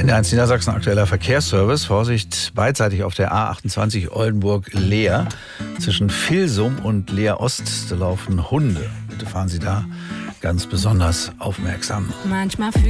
NDR1 Niedersachsen, aktueller Verkehrsservice. Vorsicht, beidseitig auf der A28 Oldenburg-Leer. Zwischen Vilsum und Leer Ost laufen Hunde. Bitte fahren Sie da ganz besonders aufmerksam. Manchmal